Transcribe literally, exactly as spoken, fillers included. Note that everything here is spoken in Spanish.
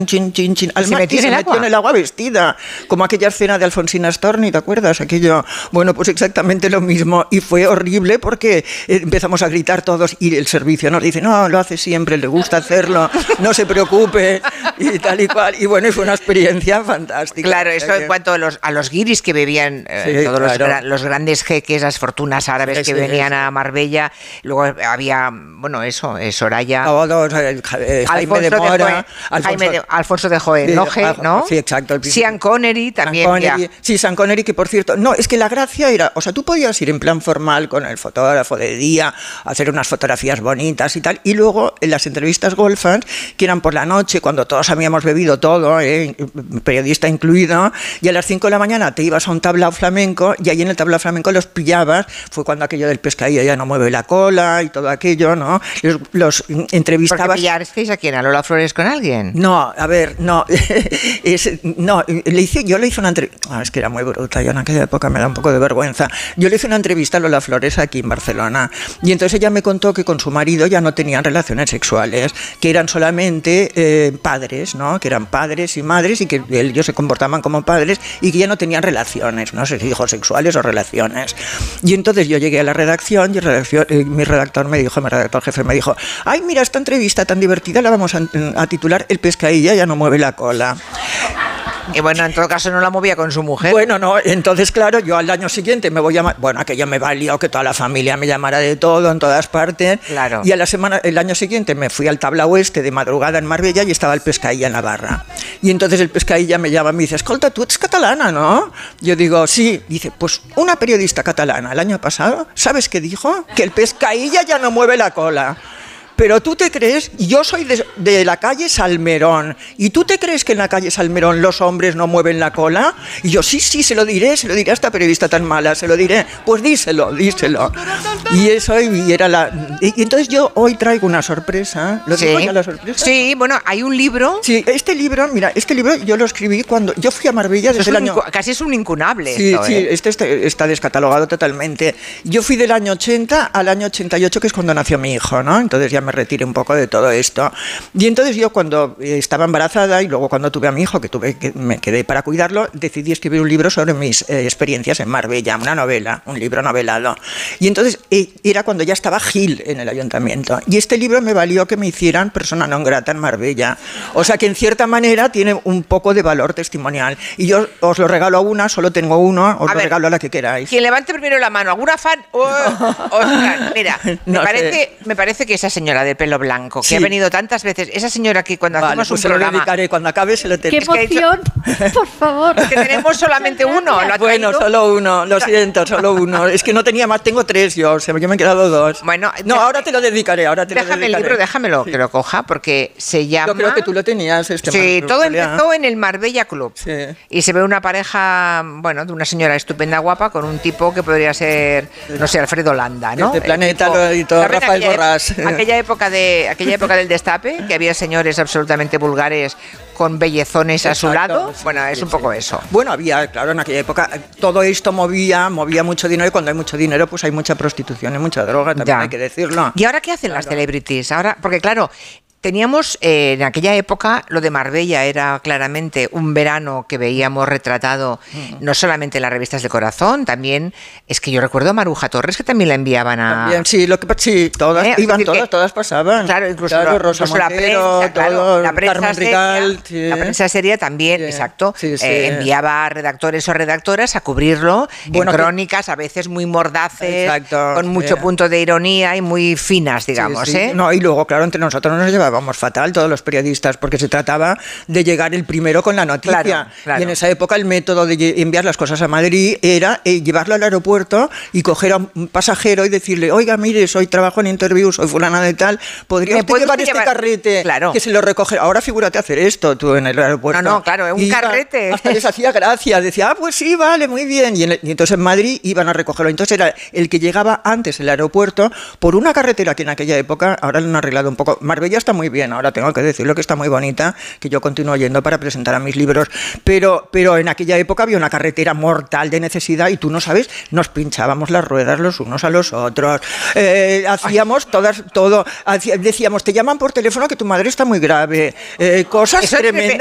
chin, chin, chin, al se mar metió y en se el metió agua. en el agua vestida, como aquella escena de Alfonsina Storni, ¿te acuerdas? Aquello, bueno, pues exactamente lo mismo, y fue horrible porque empezamos a gritar todos y el servicio nos dice, no, lo hace siempre, le gusta hacerlo, no se preocupe, y tal y cual, y bueno, y fue una experiencia fantástica. Claro, esto en cuanto a los, a los guiris que bebían, eh, Sí, todos claro. los, gra- los grandes jeques, las fortunas árabes Sí, que sí, venían sí. a Marbella, luego había, bueno, eso, eh, Soraya... Todos, eh, eh, Jaime Alfonso de Mora, Joe- Jaime de- Alfonso de Sí, Hohenlohe, Alfonso- ¿no? sí, exacto, el príncipe. Sean Connery también. Sean Connery, ya. sí, Sean Connery, que por cierto, no, es que la gracia era, o sea, tú podías ir en plan formal con el fotógrafo de día, hacer unas fotografías bonitas y tal, y luego en las entrevistas golfas, que eran por la noche, cuando todos habíamos bebido todo, eh, periodista incluido, y a las cinco de la mañana te ibas a un tablao flamenco, y ahí en el tablao flamenco los pillabas, fue cuando aquello del pescadillo ya no mueve la cola y todo aquello, ¿no? Los, los entrevistabas... ¿Porque pillasteis a quién? ¿A Lola Flores con alguien? No, a ver, no, es, no, le hice, yo le hice una entrevista, ah, es que era muy bruta, yo en aquella época me da un poco de vergüenza, yo le hice una entrevista a Lola Flores aquí en Barcelona, y entonces ella me contó que con su marido ya no tenían relaciones sexuales, que eran solamente eh, padres, ¿no? Que eran padres y madres y que ellos se comportaban como padres y que ya no tenían relaciones, no sé si hijos sexuales o relaciones. Y entonces yo llegué a la redacción y el redacción, eh, mi redactor me dijo, mi redactor jefe me dijo, ay, mira, esta entrevista tan divertida la vamos a, a titular El pescadilla ya no mueve la cola. Y bueno, en todo caso no la movía con su mujer. Bueno, no, entonces claro, yo al año siguiente me voy a llamar, bueno, aquello me valió que toda la familia me llamara de todo, en todas partes. Claro. Y a la semana, el año siguiente me fui al tablao este de madrugada en Marbella y estaba el pescadilla en la barra. Y entonces el pescadilla me llama y me dice, escolta, tú eres catalana, ¿no? Yo digo, sí. Dice, pues una periodista catalana el año pasado, ¿sabes qué dijo? Que el pescadilla ya no mueve la cola. Pero tú te crees, yo soy de, de la calle Salmerón, ¿y tú te crees que en la calle Salmerón los hombres no mueven la cola? Y yo, sí, sí, se lo diré, se lo diré a esta periodista tan mala, se lo diré. Pues díselo, díselo. Y eso, y era la... Y, y entonces yo hoy traigo una sorpresa. ¿Lo Sí. digo ya la sorpresa? Sí, bueno, hay un libro. Sí, este libro, mira, este libro yo lo escribí cuando... Yo fui a Marbella Eso desde es el un año... incu- casi es un incunable. Sí, esto, sí, ¿eh? este está, está descatalogado totalmente. Yo fui del año ochenta al año ochenta y ocho, que es cuando nació mi hijo, ¿no? Entonces ya me retiré un poco de todo esto. Y entonces yo cuando estaba embarazada y luego cuando tuve a mi hijo, que tuve que me quedé para cuidarlo, decidí escribir un libro sobre mis eh, experiencias en Marbella, una novela, un libro novelado. Y entonces eh, era cuando ya estaba Gil en el ayuntamiento. Y este libro me valió que me hicieran persona non grata en Marbella. O sea que en cierta manera tiene un poco de valor testimonial. Y yo os lo regalo a una, solo tengo uno, os A lo ver, regalo a la que queráis. Quien levante primero la mano, ¿alguna fan? Oh, ostras, mira, me, No parece, sé. me parece que esa señora de pelo blanco, que Sí. ha venido tantas veces, esa señora que cuando Vale, hacemos pues un se lo programa... dedicaré cuando acabe, se lo ¡Qué tengo. que ha dicho- emoción! Por favor. Que tenemos solamente uno. ¿Lo ha Bueno, traído? solo uno, lo siento, solo uno. Es que no tenía más, tengo tres yo, o sea, yo me he quedado dos. Bueno, no, deja- ahora te lo dedicaré, ahora te Déjame lo el dedicaré. libro, déjamelo que lo coja, porque se llama... Yo creo que tú lo tenías, este Sí, Marco, todo Julia. empezó en el Marbella Club. Sí. Y se ve una pareja, bueno, de una señora estupenda, guapa, con un tipo que podría ser, no sé, Alfredo Landa, ¿no? Este El Planeta tipo- lo editó ¿saben Rafael aquella- Borrás? Aquella época, de, aquella época del destape, que había señores absolutamente vulgares con bellezones a su Exacto, lado. sí, Bueno, es sí, un poco sí. eso. Bueno, había, claro, en aquella época todo esto movía, movía mucho dinero y cuando hay mucho dinero pues hay mucha prostitución y mucha droga, también Ya. hay que decirlo. ¿Y ahora qué hacen las celebrities? Ahora, porque claro, teníamos eh, en aquella época lo de Marbella era claramente un verano que veíamos retratado no solamente en las revistas de corazón, también es que yo recuerdo a Maruja Torres que también la enviaban a También, sí, lo que pa- sí, todas Eh, es iban, decir todas, que- todas pasaban. Claro, incluso, Claro, la, Rosa incluso la Montero, prensa, claro, todo, la prensa Carmen seria, Rigal, sí. la prensa seria también, Sí, exacto, sí, sí. eh, enviaba a redactores o redactoras a cubrirlo Bueno, en que- crónicas, a veces muy mordaces, Exacto, con mucho sí. punto de ironía y muy finas, digamos, Sí, sí. ¿eh? No, y luego, claro, entre nosotros nos llevábamos fatal todos los periodistas, porque se trataba de llegar el primero con la noticia. Claro, claro. Y en esa época el método de lle- enviar las cosas a Madrid era eh, llevarlo al aeropuerto y coger a un pasajero y decirle, oiga, mire, soy trabajo en interview, soy fulana de tal, ¿podría ¿Me usted puede llevar usted este llevar? carrete Claro. que se lo recoge? Ahora figúrate hacer esto tú en el aeropuerto. No, no, claro, un Y iba- carrete. Hasta les hacía gracia, decía, ah, pues sí, vale, muy bien. Y, en el- y entonces en Madrid iban a recogerlo. Entonces era el que llegaba antes el aeropuerto por una carretera que en aquella época, ahora lo han arreglado un poco. Marbella está muy muy bien, ahora tengo que decirlo que está muy bonita, que yo continúo yendo para presentar a mis libros, pero, pero en aquella época había una carretera mortal de necesidad y tú no sabes, nos pinchábamos las ruedas los unos a los otros, eh, hacíamos todas, todo, hacía, decíamos, te llaman por teléfono que tu madre está muy grave, eh, cosas Eso tremendas.